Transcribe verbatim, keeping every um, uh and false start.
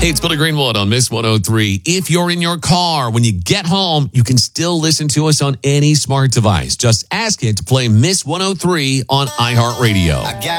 Hey, it's Billy Greenwood on Miss one oh three. If you're in your car, when you get home, you can still listen to us on any smart device. Just ask it to play Miss one oh three on iHeartRadio.